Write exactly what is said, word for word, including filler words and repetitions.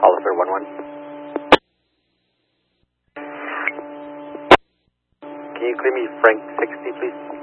Hollister one one. Can you clear me Frank sixty, please?